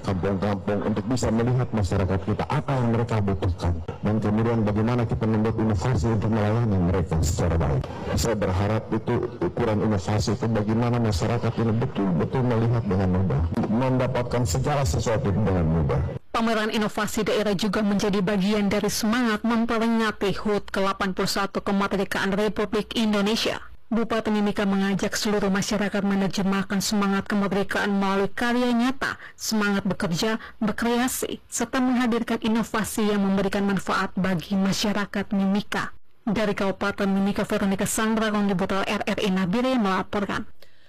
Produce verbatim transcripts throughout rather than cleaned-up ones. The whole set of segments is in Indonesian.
kampung-kampung untuk bisa melihat masyarakat kita apa yang mereka butuhkan, dan kemudian bagaimana kita membuat inovasi untuk melayani mereka secara baik. Saya berharap itu ukuran inovasi itu bagaimana masyarakat ini betul-betul melihat dengan mudah, mendapatkan segala sesuatu dengan mudah. Pameran inovasi daerah juga menjadi bagian dari semangat memperingati H U T ke delapan puluh satu kemerdekaan Republik Indonesia. Bupati Mimika mengajak seluruh masyarakat menerjemahkan semangat kemerdekaan melalui karya nyata, semangat bekerja, berkreasi, serta menghadirkan inovasi yang memberikan manfaat bagi masyarakat Mimika. Dari Kabupaten Mimika, Veronica Sandra, Kontributor R R I Nabire melaporkan.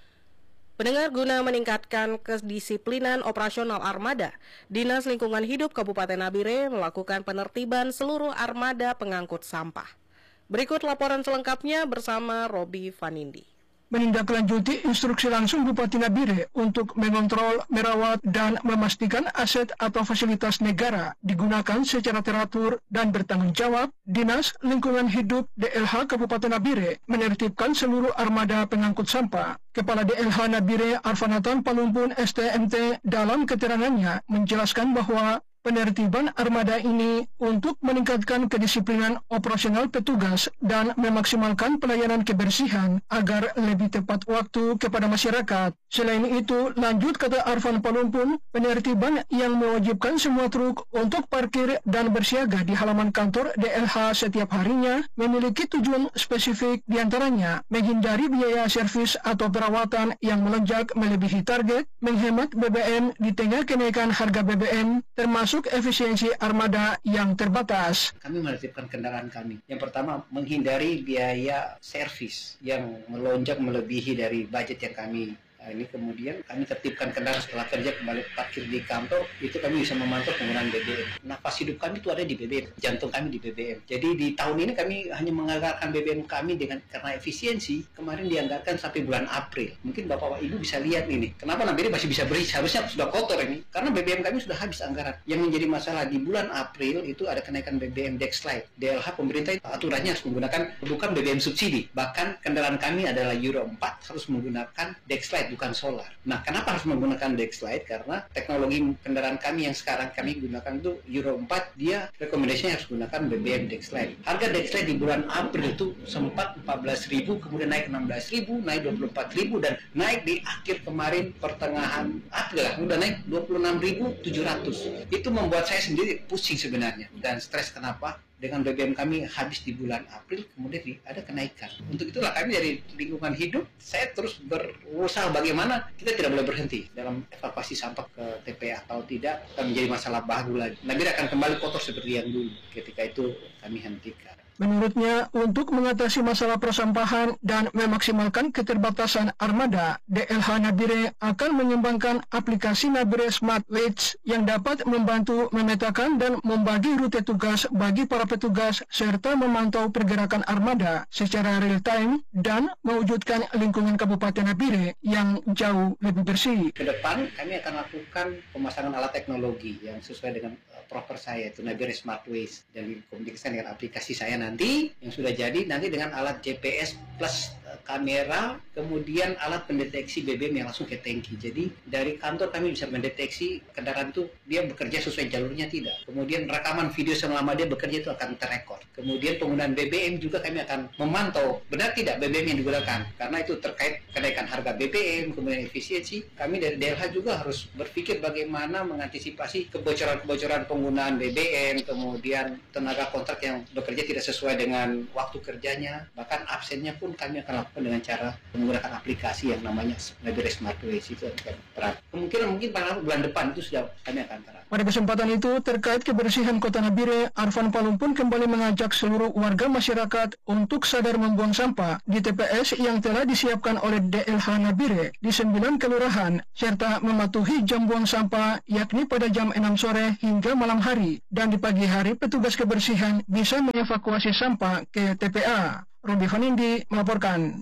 Pendengar, guna meningkatkan kedisiplinan operasional armada, Dinas Lingkungan Hidup Kabupaten Nabire melakukan penertiban seluruh armada pengangkut sampah. Berikut laporan selengkapnya bersama Robi Vanindi. Menindaklanjuti instruksi langsung Bupati Nabire untuk mengontrol, merawat, dan memastikan aset atau fasilitas negara digunakan secara teratur dan bertanggung jawab, Dinas Lingkungan Hidup D L H Kabupaten Nabire menertibkan seluruh armada pengangkut sampah. Kepala D L H Nabire Arfanatan Palumpun S T M T dalam keterangannya menjelaskan bahwa penertiban armada ini untuk meningkatkan kedisiplinan operasional petugas dan memaksimalkan pelayanan kebersihan agar lebih tepat waktu kepada masyarakat. Selain itu, lanjut kata Arfan Palumpun, penertiban yang mewajibkan semua truk untuk parkir dan bersiaga di halaman kantor D L H setiap harinya memiliki tujuan spesifik, diantaranya menghindari biaya servis atau perawatan yang melonjak melebihi target, menghemat B B M di tengah kenaikan harga B B M, termasuk efisiensi armada yang terbatas. Kami menertibkan kendaraan kami. Yang pertama, menghindari biaya servis yang melonjak melebihi dari budget yang kami. Nah, ini kemudian kami tertibkan kendaraan setelah kerja kembali parkir di kantor, itu kami bisa memantau penggunaan B B M. Nafas hidup kami itu ada di B B M, jantung kami di B B M. Jadi di tahun ini kami hanya menganggarkan B B M kami dengan karena efisiensi, kemarin dianggarkan sampai bulan April. Mungkin Bapak Ibu bisa lihat ini. Kenapa Nabire masih bisa beri? Harusnya sudah kotor ini. Karena B B M kami sudah habis anggaran. Yang menjadi masalah di bulan April itu ada kenaikan B B M Dexlite. D L H pemerintah itu aturannya harus menggunakan bukan B B M subsidi. Bahkan kendaraan kami adalah Euro empat harus menggunakan Dexlite, bukan solar. Nah, kenapa harus menggunakan Dexlite? Karena teknologi kendaraan kami yang sekarang kami gunakan itu Euro empat, dia rekomendasinya harus gunakan B B M Dexlite. Harga Dexlite di bulan April itu sempat empat belas ribu, kemudian naik enam belas ribu, naik dua puluh empat ribu, dan naik di akhir kemarin pertengahan April lah, udah naik dua puluh enam ribu tujuh ratus. Itu membuat saya sendiri pusing sebenarnya dan stres. Kenapa? Dengan B B M kami habis di bulan April, kemudian ada kenaikan. Untuk itulah kami dari Lingkungan Hidup, saya terus berusaha bagaimana kita tidak boleh berhenti dalam evakuasi sampah ke T P A. Atau tidak, akan menjadi masalah baru lagi. Nabire akan kembali kotor seperti yang dulu. Ketika itu kami hentikan. Menurutnya, untuk mengatasi masalah persampahan dan memaksimalkan keterbatasan armada, D L H Nabire akan mengembangkan aplikasi Nabire Smart Weights yang dapat membantu memetakan dan membagi rute tugas bagi para petugas serta memantau pergerakan armada secara real time dan mewujudkan lingkungan Kabupaten Nabire yang jauh lebih bersih. Ke depan kami akan lakukan pemasangan alat teknologi yang sesuai dengan uh, proper saya, itu Nabire Smart Weights, dan dikomunikasikan dengan aplikasi saya nanti yang sudah jadi nanti dengan alat G P S plus uh, kamera, kemudian alat pendeteksi B B M yang langsung ke tangki. Jadi dari kantor kami bisa mendeteksi kendaraan itu dia bekerja sesuai jalurnya tidak. Kemudian rekaman video selama dia bekerja itu akan terekor. Kemudian penggunaan B B M juga kami akan memantau benar tidak B B M yang digunakan, karena itu terkait kenaikan harga B B M, kemudian efisiensi. Kami dari D L H juga harus berpikir bagaimana mengantisipasi kebocoran-kebocoran penggunaan B B M, kemudian tenaga kontrak yang bekerja tidak sesuai dengan waktu kerjanya, bahkan absennya pun kami akan lakukan dengan cara menggunakan aplikasi yang namanya Nabire Smart Weights. Itu akan terapkan. Kemungkinan mungkin pada bulan depan itu sudah kami akan terapkan. Pada kesempatan itu, terkait kebersihan Kota Nabire, Arfan Palumpun kembali mengajak seluruh warga masyarakat untuk sadar membuang sampah di T P S yang telah disiapkan oleh D L H Nabire di sembilan kelurahan, serta mematuhi jam buang sampah yakni pada jam enam sore hingga malam hari, dan di pagi hari petugas kebersihan bisa mengevakuasi sampah ke T P A. Robi Vanindi melaporkan.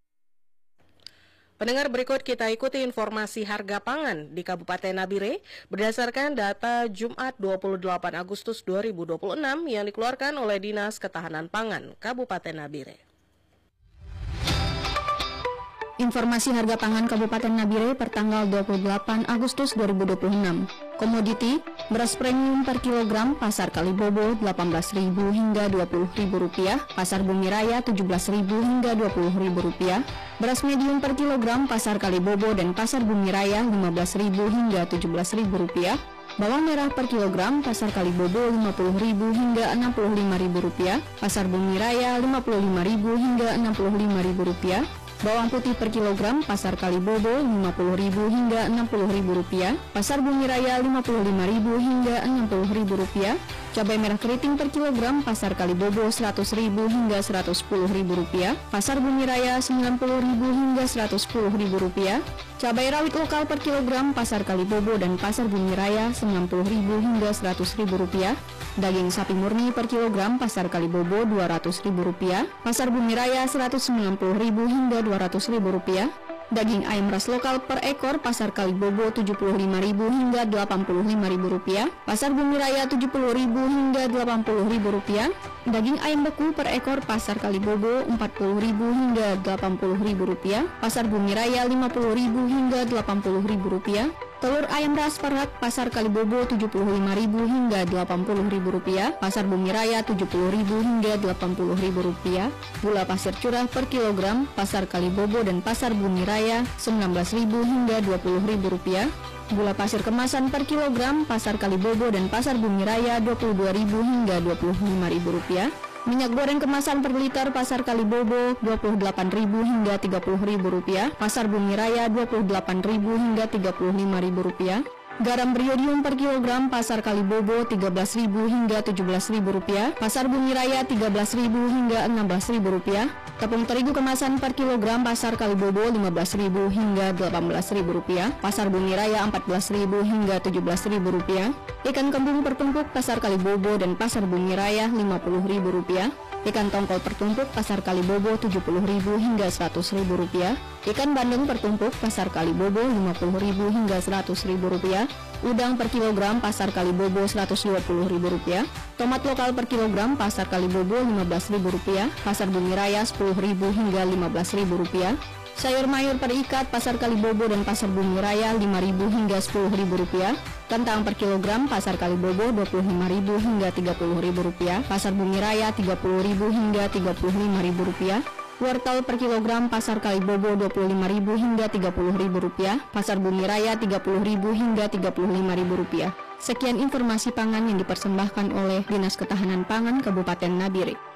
Pendengar, berikut kita ikuti informasi harga pangan di Kabupaten Nabire berdasarkan data Jumat dua puluh delapan Agustus dua ribu dua puluh enam yang dikeluarkan oleh Dinas Ketahanan Pangan Kabupaten Nabire. Informasi harga pangan Kabupaten Nabire pertanggal dua puluh delapan Agustus dua ribu dua puluh enam. Komoditi, beras premium per kilogram pasar Kalibobo delapan belas ribu hingga dua puluh ribu rupiah, pasar Bumi Raya tujuh belas ribu hingga dua puluh ribu rupiah. Beras medium per kilogram pasar Kalibobo dan pasar Bumi Raya lima belas ribu hingga tujuh belas ribu rupiah. Bawang merah per kilogram pasar Kalibobo lima puluh ribu hingga enam puluh lima ribu rupiah, pasar Bumi Raya lima puluh lima ribu hingga enam puluh lima ribu rupiah. Bawang putih per kilogram pasar Kalibobo lima puluh ribu hingga enam puluh ribu rupiah, pasar Bumi Raya lima puluh lima ribu hingga enam puluh ribu rupiah. Cabai merah keriting per kilogram pasar Kalibobo seratus ribu hingga seratus sepuluh ribu rupiah, pasar Bumi Raya sembilan puluh ribu hingga seratus sepuluh ribu rupiah. Cabai rawit lokal per kilogram pasar Kalibobo dan pasar Bumi Raya sembilan puluh ribu hingga seratus ribu rupiah. Daging sapi murni per kilogram pasar Kalibobo dua ratus ribu rupiah, pasar Bumi Raya seratus sembilan puluh ribu hingga dua ratus ribu rupiah. Daging ayam ras lokal per ekor pasar Kalibobo tujuh puluh lima ribu hingga delapan puluh lima ribu rupiah, pasar Bumi Raya tujuh puluh ribu hingga delapan puluh ribu rupiah. Daging ayam beku per ekor pasar Kalibobo empat puluh ribu hingga delapan puluh ribu rupiah, pasar Bumi Raya lima puluh ribu hingga delapan puluh ribu rupiah. Telur ayam ras perak pasar Kalibobo tujuh puluh lima ribu hingga delapan puluh ribu rupiah, pasar Bumi Raya tujuh puluh ribu hingga delapan puluh ribu rupiah. Gula pasir curah per kilogram pasar Kalibobo dan pasar Bumi Raya sembilan belas ribu hingga dua puluh ribu rupiah. Gula pasir kemasan per kilogram pasar Kalibobo dan pasar Bumi Raya dua puluh dua ribu hingga dua puluh lima ribu rupiah. Minyak goreng kemasan per liter pasar Kalibobo dua puluh delapan ribu hingga tiga puluh ribu rupiah, pasar Bumi Raya dua puluh delapan ribu hingga tiga puluh lima ribu rupiah. Garam beriodium per kilogram pasar Kalibobo tiga belas ribu hingga tujuh belas ribu rupiah, pasar Bumi Raya tiga belas ribu hingga enam belas ribu rupiah. Tepung terigu kemasan per kilogram pasar Kalibobo lima belas ribu hingga delapan belas ribu rupiah, pasar Bumi Raya empat belas ribu hingga tujuh belas ribu rupiah. Ikan kembung pertumpuk pasar Kalibobo dan pasar Bumi Raya lima puluh ribu rupiah. Ikan tongkol pertumpuk pasar Kalibobo tujuh puluh ribu hingga seratus ribu rupiah. Ikan bandeng pertumpuk pasar Kalibobo lima puluh ribu hingga seratus ribu rupiah. Udang per kilogram pasar Kalibobo seratus dua puluh ribu rupiah. Tomat lokal per kilogram pasar Kalibobo lima belas ribu rupiah, pasar Bumi Raya sepuluh ribu hingga lima belas ribu rupiah. Sayur mayur per ikat pasar Kalibobo dan pasar Bumi Raya lima ribu hingga sepuluh ribu rupiah. Kentang per kilogram pasar Kalibobo dua puluh lima ribu hingga tiga puluh ribu rupiah, pasar Bumi Raya tiga puluh ribu hingga tiga puluh lima ribu rupiah. Wortel per kilogram pasar Kalibobo dua puluh lima ribu hingga tiga puluh ribu rupiah, pasar Bumi Raya tiga puluh ribu hingga tiga puluh lima ribu rupiah. Sekian informasi pangan yang dipersembahkan oleh Dinas Ketahanan Pangan Kabupaten Nabire.